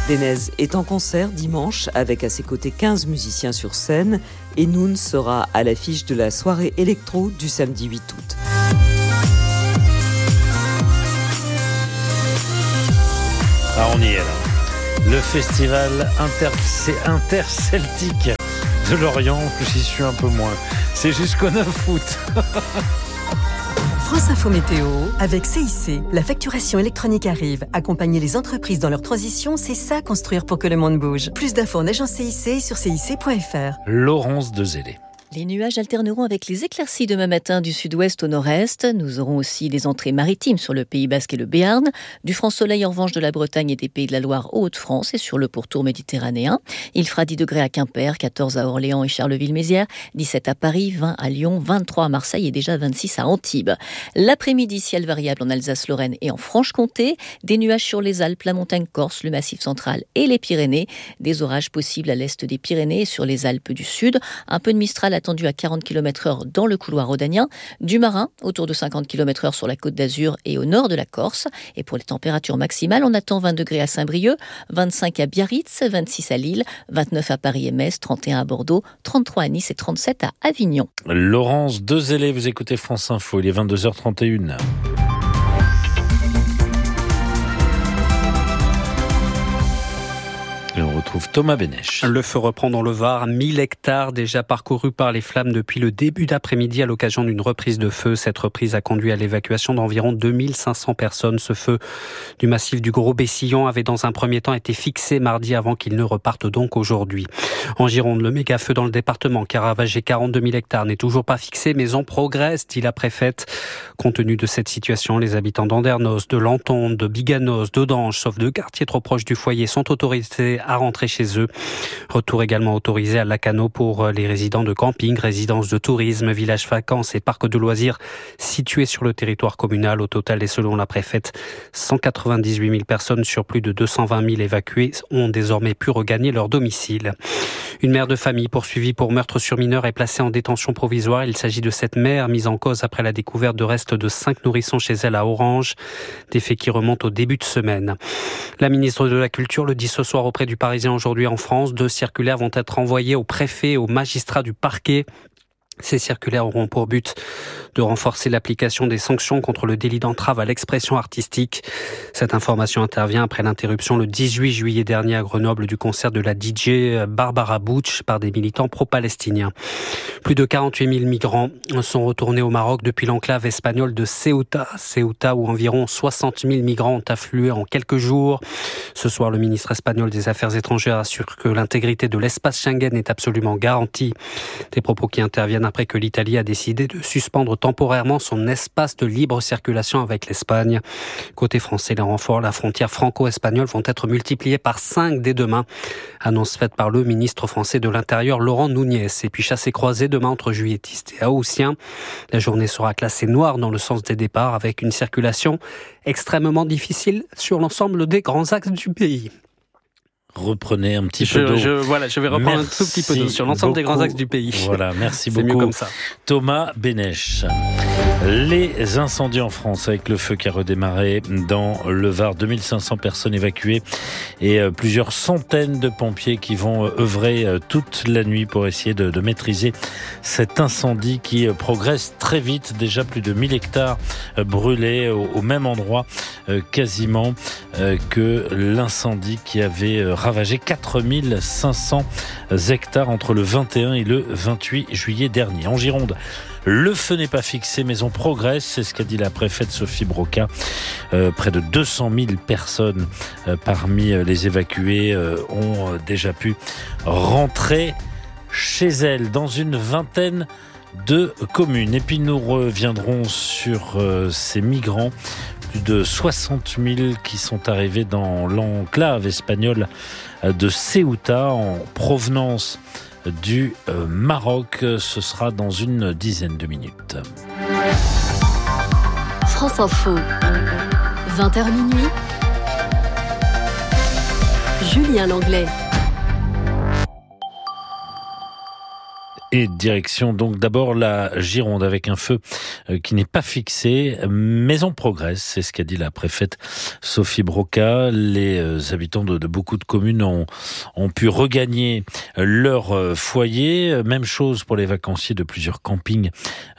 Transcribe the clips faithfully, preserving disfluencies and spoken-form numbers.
Denez est en concert dimanche avec à ses côtés quinze musiciens sur scène et Noon sera à l'affiche de la soirée électro du samedi huit août. Ah, on y est là. Le festival inter... c'est interceltique de Lorient, j'y suis un peu moins. C'est jusqu'au neuf août. France Info Météo avec C I C. La facturation électronique arrive. Accompagner les entreprises dans leur transition, c'est ça construire pour que le monde bouge. Plus d'infos en agence C I C sur C I C point F R. Laurence Dezellé. Les nuages alterneront avec les éclaircies demain matin du sud-ouest au nord-est. Nous aurons aussi des entrées maritimes sur le Pays Basque et le Béarn. Du franc soleil en revanche de la Bretagne et des Pays de la Loire aux Hauts-de-France et sur le pourtour méditerranéen. Il fera dix degrés à Quimper, quatorze à Orléans et Charleville-Mézières, dix-sept à Paris, vingt à Lyon, vingt-trois à Marseille et déjà vingt-six à Antibes. L'après-midi, ciel variable en Alsace-Lorraine et en Franche-Comté. Des nuages sur les Alpes, la montagne corse, le massif central et les Pyrénées. Des orages possibles à l'est des Pyrénées et sur les Alpes du Sud. Un peu de Mistral attendu à quarante kilomètres heure dans le couloir rhodanien, du marin autour de cinquante kilomètres heure sur la Côte d'Azur et au nord de la Corse. Et pour les températures maximales, on attend vingt degrés à Saint-Brieuc, vingt-cinq à Biarritz, vingt-six à Lille, vingt-neuf à Paris et Metz, trente et un à Bordeaux, trente-trois à Nice et trente-sept à Avignon. Laurence Dezellé, vous écoutez France Info, il est vingt-deux heures trente et une. Et on retrouve Thomas Bénèche. Le feu reprend dans le Var. mille hectares déjà parcourus par les flammes depuis le début d'après-midi à l'occasion d'une reprise de feu. Cette reprise a conduit à l'évacuation d'environ deux mille cinq cents personnes. Ce feu du massif du Gros Bessillon avait dans un premier temps été fixé mardi avant qu'il ne reparte donc aujourd'hui. En Gironde, le méga-feu dans le département qui a ravagé quarante-deux mille hectares n'est toujours pas fixé, mais on progresse, dit la préfète. Compte tenu de cette situation, les habitants d'Andernos, de Lantonde, de Biganos, d'Audange, sauf deux quartiers trop proches du foyer, sont autorisés à rentrer chez eux. Retour également autorisé à Lacano pour les résidents de camping, résidences de tourisme, villages vacances et parcs de loisirs situés sur le territoire communal. Au total, et selon la préfète, cent quatre-vingt-dix-huit mille personnes sur plus de deux cent vingt mille évacuées ont désormais pu regagner leur domicile. Une mère de famille poursuivie pour meurtre sur mineur est placée en détention provisoire. Il s'agit de cette mère mise en cause après la découverte de restes de cinq nourrissons chez elle à Orange. Des faits qui remontent au début de semaine. La ministre de la Culture le dit ce soir auprès du Parisien aujourd'hui en France. Deux circulaires vont être envoyées au préfet et aux magistrats du parquet. Ces circulaires auront pour but de renforcer l'application des sanctions contre le délit d'entrave à l'expression artistique. Cette information intervient après l'interruption le dix-huit juillet dernier à Grenoble du concert de la D J Barbara Butch par des militants pro-palestiniens. Plus de quarante-huit mille migrants sont retournés au Maroc depuis l'enclave espagnole de Ceuta. Ceuta où environ soixante mille migrants ont afflué en quelques jours. Ce soir, le ministre espagnol des Affaires étrangères assure que l'intégrité de l'espace Schengen est absolument garantie. Des propos qui interviennent après que l'Italie a décidé de suspendre temporairement son espace de libre circulation avec l'Espagne. Côté français, les renforts à la frontière franco-espagnole vont être multipliés par cinq dès demain. Annonce faite par le ministre français de l'Intérieur, Laurent Nunez. Et puis chassé croisé demain entre juilletistes et haussiens. La journée sera classée noire dans le sens des départs avec une circulation extrêmement difficile sur l'ensemble des grands axes du pays. Reprenez un petit je, peu d'eau. Je, voilà, je vais reprendre merci un tout petit peu d'eau sur l'ensemble beaucoup. des grands axes du pays. Voilà, merci C'est beaucoup. mieux comme ça. Thomas Bénèche. Les incendies en France avec le feu qui a redémarré dans le Var. deux mille cinq cents personnes évacuées et plusieurs centaines de pompiers qui vont œuvrer toute la nuit pour essayer de, de maîtriser cet incendie qui progresse très vite. Déjà plus de mille hectares brûlés au, au même endroit quasiment que l'incendie qui avait ravagé quatre mille cinq cents hectares entre le vingt et un et le vingt-huit juillet dernier. En Gironde, le feu n'est pas fixé, mais on progresse. C'est ce qu'a dit la préfète Sophie Broca. Euh, près de deux cent mille personnes euh, parmi les évacués euh, ont euh, déjà pu rentrer chez elles dans une vingtaine de communes. Et puis nous reviendrons sur euh, ces migrants. Plus de soixante mille qui sont arrivés dans l'enclave espagnole de Ceuta en provenance du Maroc. Ce sera dans une dizaine de minutes. France Info, vingt heures minuit. Julien Langlais. Et direction donc d'abord la Gironde avec un feu qui n'est pas fixé, mais on progresse. C'est ce qu'a dit la préfète Sophie Broca. Les habitants de, de beaucoup de communes ont, ont pu regagner leur foyer. Même chose pour les vacanciers de plusieurs campings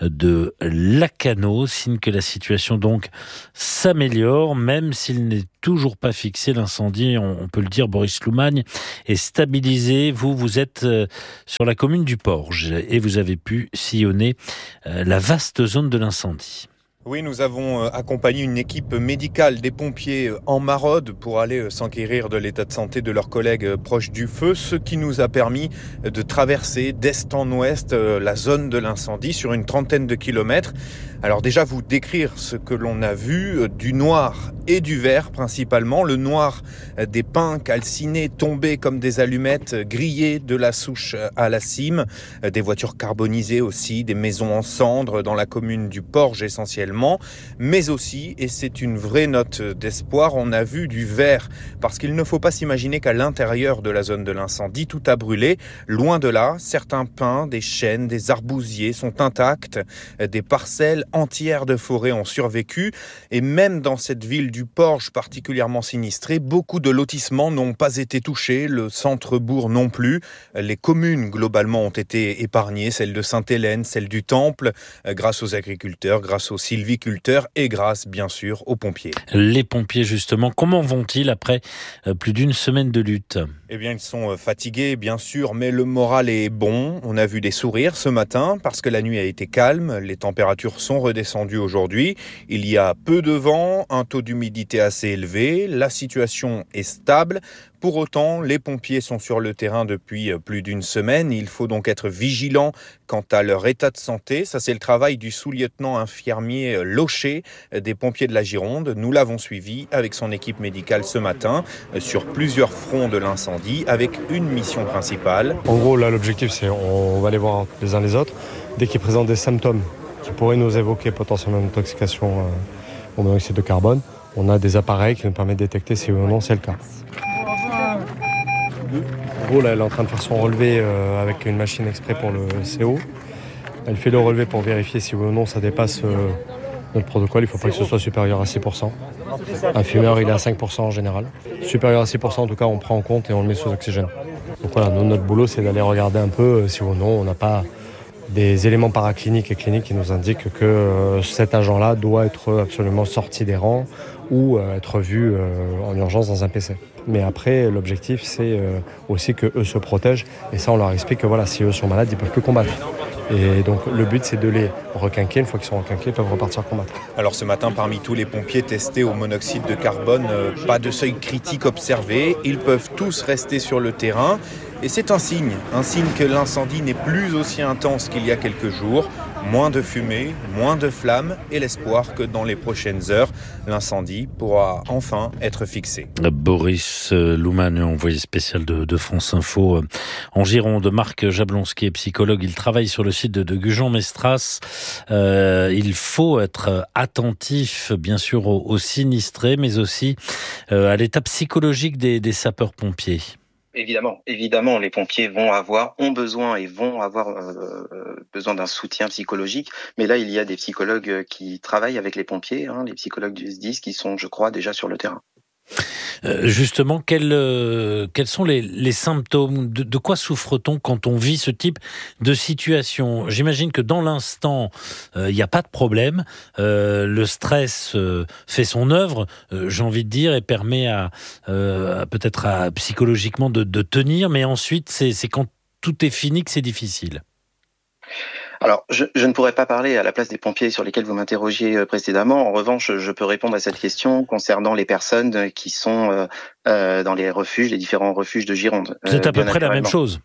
de Lacanau. Signe que la situation donc s'améliore, même s'il n'est toujours pas fixé. L'incendie, on, on peut le dire, Boris Loumagne, est stabilisé. Vous, vous êtes sur la commune du Porge et vous avez pu sillonner la vaste zone de l'incendie. Oui, nous avons accompagné une équipe médicale des pompiers en maraude pour aller s'enquérir de l'état de santé de leurs collègues proches du feu, ce qui nous a permis de traverser d'est en ouest la zone de l'incendie sur une trentaine de kilomètres. Alors déjà, vous décrire ce que l'on a vu, du noir et du vert principalement. Le noir des pins calcinés tombés comme des allumettes, grillés de la souche à la cime, des voitures carbonisées aussi, des maisons en cendres dans la commune du Porge essentiellement, mais aussi, et c'est une vraie note d'espoir, on a vu du vert, parce qu'il ne faut pas s'imaginer qu'à l'intérieur de la zone de l'incendie, tout a brûlé. Loin de là, certains pins, des chênes, des arbousiers sont intacts, des parcelles entières de forêt ont survécu, et même dans cette ville du Porge particulièrement sinistrée, beaucoup de lotissements n'ont pas été touchés, le centre-bourg non plus. Les communes globalement ont été épargnées, celle de Sainte-Hélène, celle du Temple, grâce aux agriculteurs, grâce aux sylviculteurs et grâce bien sûr aux pompiers. Les pompiers justement, comment vont-ils après plus d'une semaine de lutte ? Eh bien, ils sont fatigués, bien sûr, mais le moral est bon. On a vu des sourires ce matin parce que la nuit a été calme. Les températures sont redescendues aujourd'hui. Il y a peu de vent, un taux d'humidité assez élevé. La situation est stable. Pour autant, les pompiers sont sur le terrain depuis plus d'une semaine. Il faut donc être vigilant quant à leur état de santé. Ça, c'est le travail du sous-lieutenant infirmier Locher des pompiers de la Gironde. Nous l'avons suivi avec son équipe médicale ce matin sur plusieurs fronts de l'incendie avec une mission principale. En gros, là, l'objectif, c'est on va aller voir les uns les autres. Dès qu'ils présentent des symptômes qui pourraient nous évoquer potentiellement une intoxication au monoxyde de carbone, on a des appareils qui nous permettent de détecter si ou non c'est le cas. En gros, là, elle est en train de faire son relevé euh, avec une machine exprès pour le C O. Elle fait le relevé pour vérifier si oui ou non ça dépasse euh, notre protocole. Il ne faut pas que ce soit supérieur à six pour cent. Un fumeur, il est à cinq pour cent en général. Supérieur à six pour cent, en tout cas, on prend en compte et on le met sous oxygène. Donc voilà, nous, notre boulot, c'est d'aller regarder un peu euh, si oui ou non on n'a pas des éléments paracliniques et cliniques qui nous indiquent que euh, cet agent-là doit être absolument sorti des rangs ou euh, être vu euh, en urgence dans un P C. Mais après, l'objectif, c'est euh, aussi qu'eux se protègent. Et ça, on leur explique que voilà, si eux sont malades, ils ne peuvent plus combattre. Et donc, le but, c'est de les requinquer. Une fois qu'ils sont requinqués, ils peuvent repartir combattre. Alors, ce matin, parmi tous les pompiers testés au monoxyde de carbone, euh, pas de seuil critique observé. Ils peuvent tous rester sur le terrain. Et c'est un signe, un signe que l'incendie n'est plus aussi intense qu'il y a quelques jours. Moins de fumée, moins de flammes et l'espoir que dans les prochaines heures, l'incendie pourra enfin être fixé. Boris Loumagne, envoyé spécial de, de France Info en Gironde. Marc Jablonski est psychologue. Il travaille sur le site de, de Gujan-Mestras. Euh, il faut être attentif, bien sûr, aux, aux sinistrés, mais aussi euh, à l'état psychologique des, des sapeurs-pompiers. Évidemment, évidemment, les pompiers vont avoir, ont besoin et vont avoir euh, besoin d'un soutien psychologique. Mais là, il y a des psychologues qui travaillent avec les pompiers, hein, les psychologues du S D I S qui sont, je crois, déjà sur le terrain. Euh, justement, quels, euh, quels sont les, les symptômes ? de, de quoi souffre-t-on quand on vit ce type de situation ? J'imagine que dans l'instant, il euh, n'y a pas de problème. Euh, le stress euh, fait son œuvre, euh, j'ai envie de dire, et permet à, euh, à peut-être à, psychologiquement de, de tenir. Mais ensuite, c'est, c'est quand tout est fini que c'est difficile. Alors, je, je ne pourrais pas parler à la place des pompiers sur lesquels vous m'interrogiez précédemment. En revanche, je peux répondre à cette question concernant les personnes qui sont euh, euh, dans les refuges, les différents refuges de Gironde. C'est à peu près la même chose.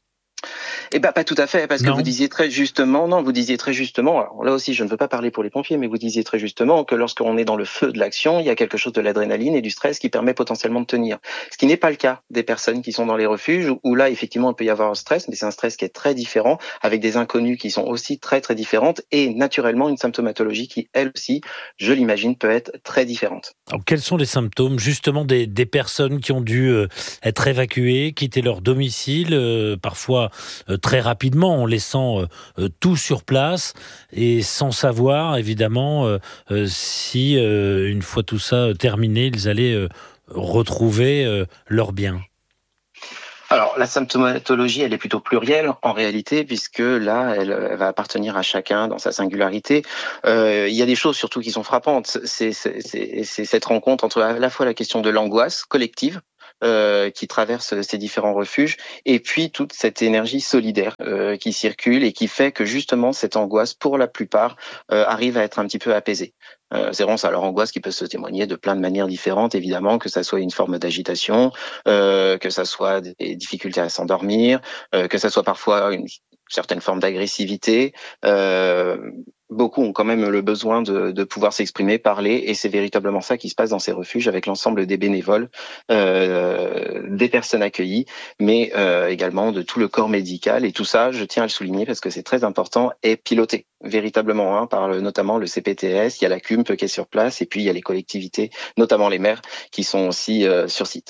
Eh ben pas tout à fait, parce que non. vous disiez très justement, non, vous disiez très justement, alors là aussi je ne veux pas parler pour les pompiers, mais vous disiez très justement que lorsqu'on est dans le feu de l'action, il y a quelque chose de l'adrénaline et du stress qui permet potentiellement de tenir. Ce qui n'est pas le cas des personnes qui sont dans les refuges, où là effectivement il peut y avoir un stress, mais c'est un stress qui est très différent, avec des inconnus qui sont aussi très très différentes, et naturellement une symptomatologie qui elle aussi, je l'imagine, peut être très différente. Alors, quels sont les symptômes justement des, des personnes qui ont dû euh, être évacuées, quitter leur domicile, euh, parfois euh, très rapidement, en laissant euh, tout sur place et sans savoir évidemment euh, euh, si euh, une fois tout ça terminé, ils allaient euh, retrouver euh, leurs biens. Alors, la symptomatologie, elle est plutôt plurielle en réalité, puisque là, elle, elle va appartenir à chacun dans sa singularité. Euh, il y a des choses surtout qui sont frappantes. C'est, c'est, c'est, c'est cette rencontre entre à la fois la question de l'angoisse collective, Euh, qui traverse ces différents refuges, et puis toute cette énergie solidaire euh, qui circule et qui fait que justement cette angoisse, pour la plupart, euh, arrive à être un petit peu apaisée. Euh, c'est vraiment ça, leur angoisse qui peut se témoigner de plein de manières différentes, évidemment, que ça soit une forme d'agitation, euh, que ça soit des difficultés à s'endormir, euh, que ça soit parfois une certaine forme d'agressivité. Euh, beaucoup ont quand même le besoin de, de pouvoir s'exprimer, parler, et c'est véritablement ça qui se passe dans ces refuges avec l'ensemble des bénévoles, euh, des personnes accueillies, mais euh, également de tout le corps médical. Et tout ça, je tiens à le souligner parce que c'est très important, est piloté véritablement hein, par le, notamment le C P T S. Il y a la C U M P qui est sur place, et puis il y a les collectivités, notamment les maires, qui sont aussi euh, sur site.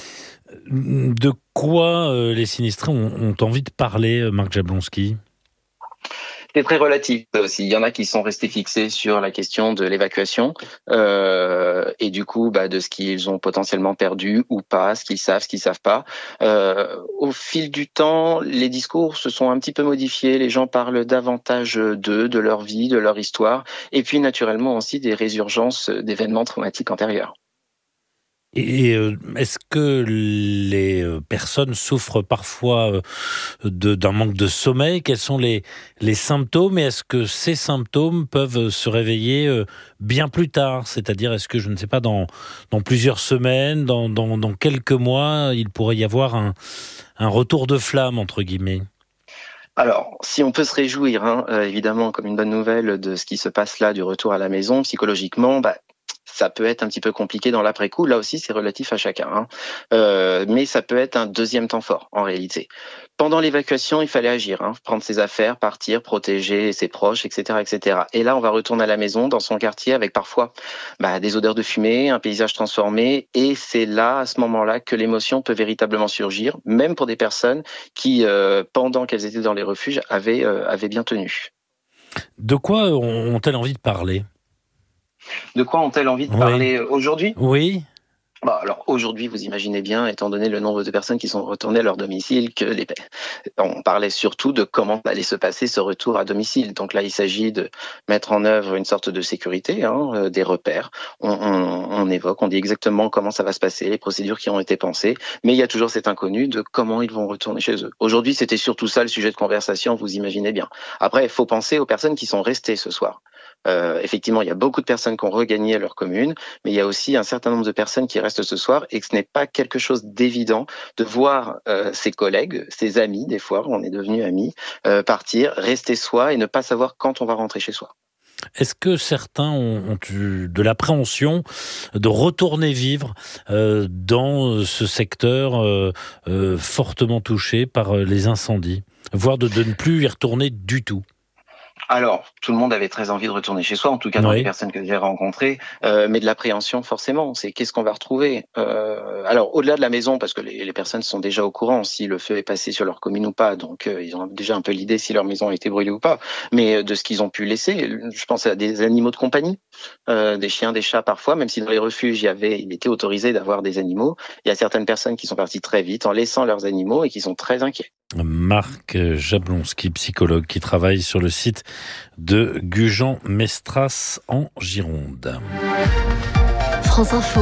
De quoi euh, les sinistrés ont, ont envie de parler, Marc Jablonski ? C'est très relatif aussi. Il y en a qui sont restés fixés sur la question de l'évacuation euh, et du coup bah, de ce qu'ils ont potentiellement perdu ou pas, ce qu'ils savent, ce qu'ils savent pas. Euh, au fil du temps, les discours se sont un petit peu modifiés. Les gens parlent davantage d'eux, de leur vie, de leur histoire, et puis naturellement aussi des résurgences d'événements traumatiques antérieurs. Et est-ce que les personnes souffrent parfois de, d'un manque de sommeil ? Quels sont les, les symptômes ? Et est-ce que ces symptômes peuvent se réveiller bien plus tard ? C'est-à-dire, est-ce que, je ne sais pas, dans, dans plusieurs semaines, dans, dans, dans quelques mois, il pourrait y avoir un, un retour de flamme, entre guillemets ? Alors, si on peut se réjouir, hein, euh, évidemment, comme une bonne nouvelle de ce qui se passe là, du retour à la maison, psychologiquement, bah, ça peut être un petit peu compliqué dans l'après-coup. Là aussi, c'est relatif à chacun. Hein. Euh, mais ça peut être un deuxième temps fort, en réalité. Pendant l'évacuation, il fallait agir, hein, prendre ses affaires, partir, protéger ses proches, et cetera, et cetera. Et là, on va retourner à la maison, dans son quartier, avec parfois bah, des odeurs de fumée, un paysage transformé. Et c'est là, à ce moment-là, que l'émotion peut véritablement surgir, même pour des personnes qui, euh, pendant qu'elles étaient dans les refuges, avaient, euh, avaient bien tenu. De quoi ont-elles envie de parler ? De quoi ont-elles envie de oui. parler aujourd'hui ? Oui. Bah, alors aujourd'hui, vous imaginez bien, étant donné le nombre de personnes qui sont retournées à leur domicile, que les... on parlait surtout de comment allait se passer ce retour à domicile. Donc là, il s'agit de mettre en œuvre une sorte de sécurité, hein, des repères. On, on, on évoque, on dit exactement comment ça va se passer, les procédures qui ont été pensées, mais il y a toujours cet inconnu de comment ils vont retourner chez eux. Aujourd'hui, c'était surtout ça le sujet de conversation, vous imaginez bien. Après, il faut penser aux personnes qui sont restées ce soir. Euh, effectivement, il y a beaucoup de personnes qui ont regagné leur commune, mais il y a aussi un certain nombre de personnes qui restent ce soir, et que ce n'est pas quelque chose d'évident de voir euh, ses collègues, ses amis, des fois, on est devenus amis, euh, partir, rester soi et ne pas savoir quand on va rentrer chez soi. Est-ce que certains ont, ont eu de l'appréhension de retourner vivre euh, dans ce secteur euh, euh, fortement touché par les incendies, voire de, de ne plus y retourner du tout ? Alors, tout le monde avait très envie de retourner chez soi, en tout cas dans oui. les personnes que j'ai rencontrées, euh, mais de l'appréhension forcément, c'est qu'est-ce qu'on va retrouver euh, alors, au-delà de la maison, parce que les, les personnes sont déjà au courant si le feu est passé sur leur commune ou pas, donc euh, ils ont déjà un peu l'idée si leur maison a été brûlée ou pas, mais euh, de ce qu'ils ont pu laisser, je pense à des animaux de compagnie, euh, des chiens, des chats parfois, même si dans les refuges, il y avait, il était autorisé d'avoir des animaux, il y a certaines personnes qui sont parties très vite en laissant leurs animaux et qui sont très inquiets. Marc Jablonski, psychologue qui travaille sur le site de Gujan-Mestras en Gironde. France Info,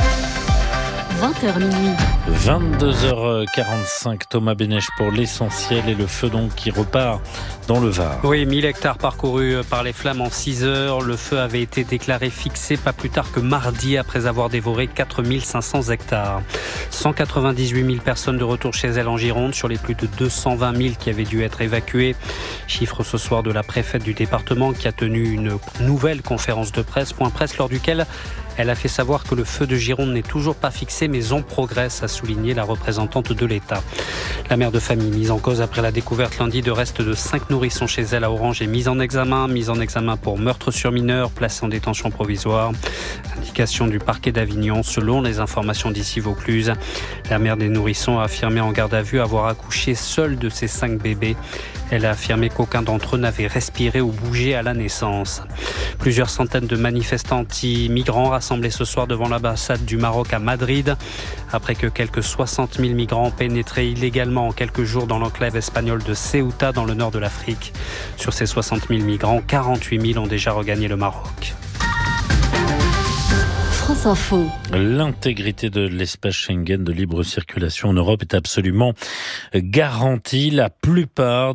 vingt heures minuit. vingt-deux heures quarante-cinq, Thomas Bénèche pour l'essentiel et le feu donc qui repart dans le Var. Oui, mille hectares parcourus par les flammes en six heures. Le feu avait été déclaré fixé pas plus tard que mardi après avoir dévoré quatre mille cinq cents hectares. cent quatre-vingt-dix-huit mille personnes de retour chez elles en Gironde sur les plus de deux cent vingt mille qui avaient dû être évacuées. Chiffre ce soir de la préfète du département qui a tenu une nouvelle conférence de presse, point presse lors duquel Elle a fait savoir que le feu de Gironde n'est toujours pas fixé, mais on progresse, a souligné la représentante de l'État. La mère de famille mise en cause après la découverte lundi de restes de cinq nourrissons chez elle à Orange est mise en examen, mise en examen pour meurtre sur mineur, placée en détention provisoire. Indication du parquet d'Avignon, selon les informations d'ici Vaucluse. La mère des nourrissons a affirmé en garde à vue avoir accouché seule de ses cinq bébés. Elle a affirmé qu'aucun d'entre eux n'avait respiré ou bougé à la naissance. Plusieurs centaines de manifestants anti-migrants rassemblés ce soir devant l'ambassade du Maroc à Madrid. Après que quelques soixante mille migrants ont pénétré illégalement en quelques jours dans l'enclave espagnole de Ceuta dans le nord de l'Afrique. Sur ces soixante mille migrants, quarante-huit mille ont déjà regagné le Maroc. France Info. L'intégrité de l'espace Schengen de libre circulation en Europe est absolument garantie. La plupart